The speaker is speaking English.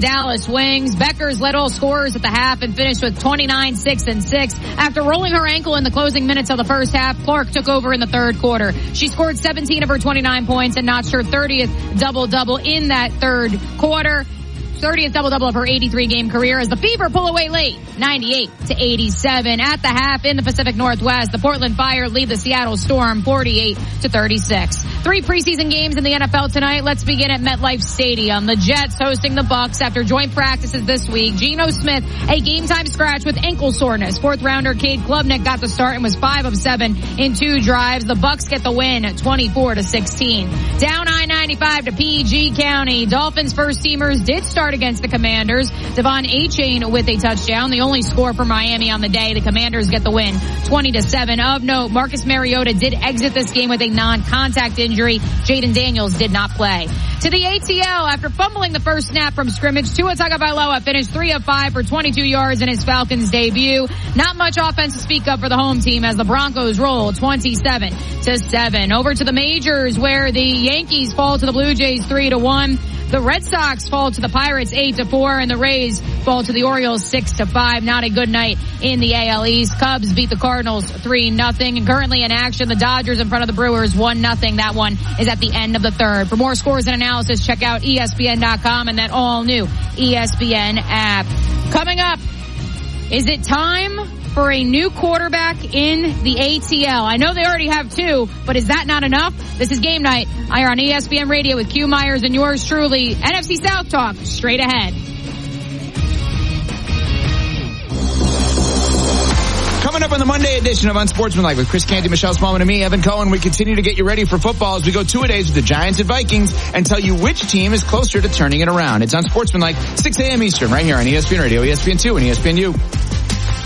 Dallas Wings. Beckers led all scorers at the half and finished with 29, 6, and 6. After rolling her ankle in the closing minutes of the first half, Clark took over in the third quarter. She scored 17 of her 29 points and notched her 30th double-double in that third quarter. 30th double-double of her 83-game career as the Fever pull away late, 98-87. At the half in the Pacific Northwest, the Portland Fire lead the Seattle Storm 48-36. 3 preseason games in the NFL tonight. Let's begin at MetLife Stadium. The Jets hosting the Bucs after joint practices this week. Geno Smith, a game-time scratch with ankle soreness. 4th-rounder Cade Klubnik got the start and was 5 of 7 in 2 drives. The Bucs get the win at 24-16. Down I-95 to PG County. Dolphins first-teamers did start against the Commanders. Devon Achane with a touchdown. The only score for Miami on the day. The Commanders get the win 20-7. Of note, Marcus Mariota did exit this game with a non-contact injury. Jaden Daniels did not play. To the ATL, after fumbling the first snap from scrimmage, Tua Tagovailoa finished 3 of 5 for 22 yards in his Falcons debut. Not much offense to speak of for the home team as the Broncos roll 27-7. Over to the majors where the Yankees fall to the Blue Jays 3-1. The Red Sox fall to the Pirates 8-4, and the Rays fall to the Orioles 6-5. Not a good night in the AL East. Cubs beat the Cardinals 3-0. And currently in action, the Dodgers in front of the Brewers 1-0. That one is at the end of the third. For more scores and analysis, check out ESPN.com and that all-new ESPN app. Coming up, is it time for a new quarterback in the ATL? I know they already have 2, but is that not enough? This is Game Night. I are on ESPN Radio with Q Myers and yours truly. NFC South Talk straight ahead. Coming up on the Monday edition of Unsportsmanlike with Chris Canty, Michelle Smallman, and me, Evan Cohen, we continue to get you ready for football as we go 2-a-days with the Giants and Vikings and tell you which team is closer to turning it around. It's Unsportsmanlike, 6 a.m. Eastern, right here on ESPN Radio, ESPN2, and ESPNU.